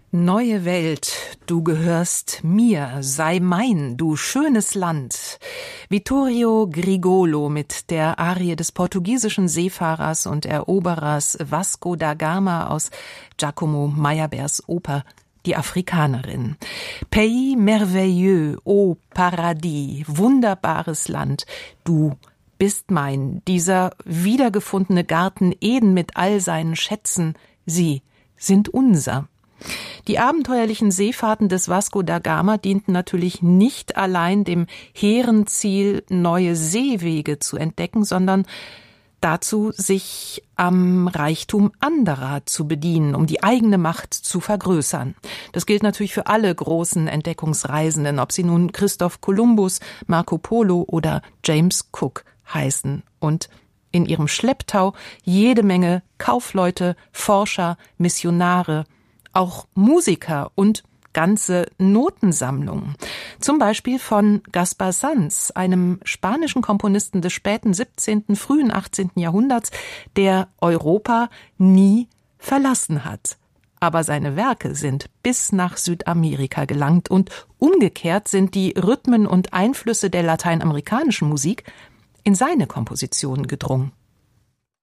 Neue Welt, du gehörst mir, sei mein, du schönes Land. Vittorio Grigolo mit der Arie des portugiesischen Seefahrers und Eroberers Vasco da Gama aus Giacomo Meyerbeers Oper Die Afrikanerin. Pays merveilleux, ô Paradies, wunderbares Land, du bist mein, dieser wiedergefundene Garten Eden mit all seinen Schätzen, sie sind unser. Die abenteuerlichen Seefahrten des Vasco da Gama dienten natürlich nicht allein dem hehren Ziel, neue Seewege zu entdecken, sondern dazu, sich am Reichtum anderer zu bedienen, um die eigene Macht zu vergrößern. Das gilt natürlich für alle großen Entdeckungsreisenden, ob sie nun Christoph Kolumbus, Marco Polo oder James Cook heißen. Und in ihrem Schlepptau jede Menge Kaufleute, Forscher, Missionare, auch Musiker und ganze Notensammlungen. Zum Beispiel von Gaspar Sanz, einem spanischen Komponisten des späten 17., frühen 18. Jahrhunderts, der Europa nie verlassen hat. Aber seine Werke sind bis nach Südamerika gelangt und umgekehrt sind die Rhythmen und Einflüsse der lateinamerikanischen Musik in seine Kompositionen gedrungen.